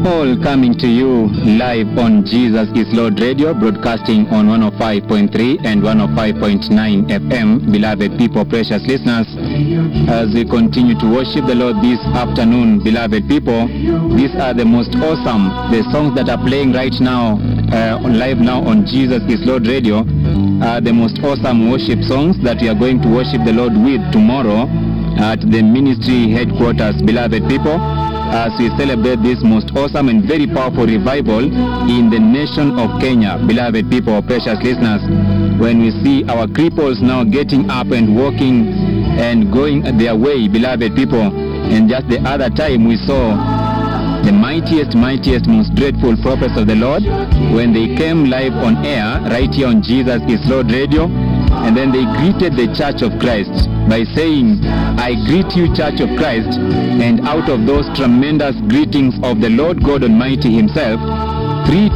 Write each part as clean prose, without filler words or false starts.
all coming to you live on Jesus is Lord Radio, broadcasting on 105.3 and 105.9 FM. Beloved people, precious listeners, as we continue to worship the Lord this afternoon, beloved people, these are the most awesome, the songs that are playing right now, live now on Jesus is Lord Radio, are the most awesome worship songs that we are going to worship the Lord with tomorrow at the ministry headquarters, beloved people, as we celebrate this most awesome and very powerful revival in the nation of Kenya. Beloved people, precious listeners, when we see our cripples now getting up and walking and going their way, beloved people, and just the other time we saw the mightiest, most dreadful prophets of the Lord when they came live on air right here on Jesus is Lord Radio, and then they greeted the Church of Christ by saying, "I greet you, Church of Christ," and out of those tremendous greetings of the Lord God Almighty himself, three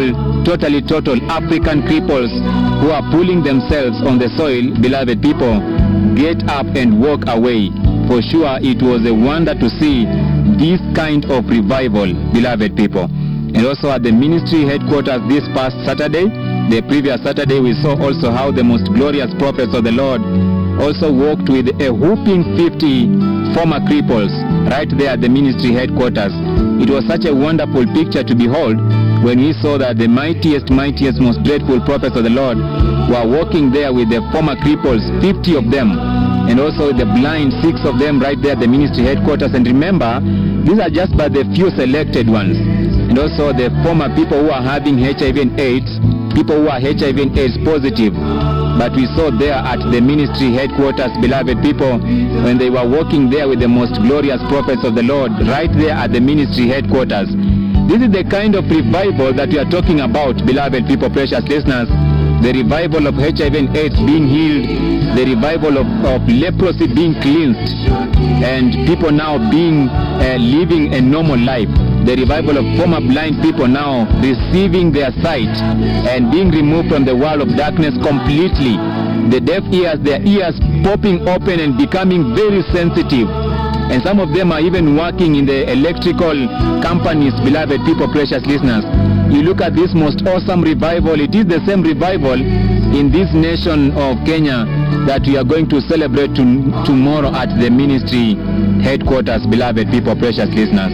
total African cripples who are pulling themselves on the soil, beloved people, get up and walk away. For sure, it was a wonder to see this kind of revival, beloved people. And also at the ministry headquarters this past Saturday, the previous Saturday, we saw also how the most glorious prophets of the Lord also walked with a whooping 50 former cripples right there at the ministry headquarters. It was such a wonderful picture to behold when we saw that the mightiest, most dreadful prophets of the Lord were walking there with the former cripples, 50 of them, and also the blind, 6 of them right there at the ministry headquarters. And remember, these are just but the few selected ones. And also the former people who are having HIV and AIDS, people who are HIV and AIDS positive. But we saw there at the ministry headquarters, beloved people, when they were walking there with the most glorious prophets of the Lord, right there at the ministry headquarters. This is the kind of revival that we are talking about, beloved people, precious listeners. The revival of HIV and AIDS being healed, the revival of leprosy being cleansed, and people now being living a normal life. The revival of former blind people now receiving their sight and being removed from the world of darkness completely. The deaf ears, their ears popping open and becoming very sensitive. And some of them are even working in the electrical companies, beloved people, precious listeners. You look at this most awesome revival, it is the same revival in this nation of Kenya that we are going to celebrate tomorrow at the ministry headquarters, beloved people, precious listeners.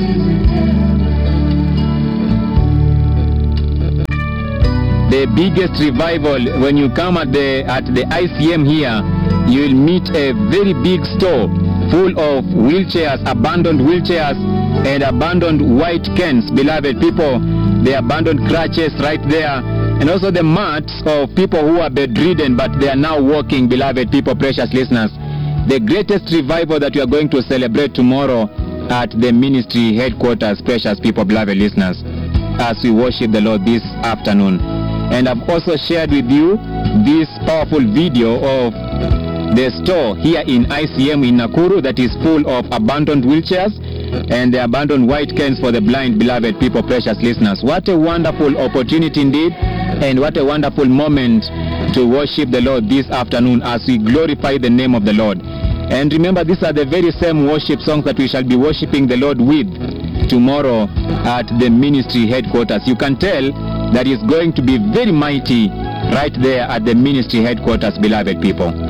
The biggest revival, when you come at the ICM here, you will meet a very big store full of wheelchairs, abandoned wheelchairs and abandoned white cans, beloved people, the abandoned crutches right there, and also the mats of people who are bedridden but they are now walking, beloved people, precious listeners. The greatest revival that we are going to celebrate tomorrow at the ministry headquarters, precious people, beloved listeners, as we worship the Lord this afternoon. And I've also shared with you this powerful video of the store here in ICM in Nakuru that is full of abandoned wheelchairs and the abandoned white cans for the blind, beloved people, precious listeners. What a wonderful opportunity indeed, and what a wonderful moment to worship the Lord this afternoon as we glorify the name of the Lord. And remember, these are the very same worship songs that we shall be worshiping the Lord with tomorrow at the ministry headquarters. You can tell that it's going to be very mighty right there at the ministry headquarters, beloved people.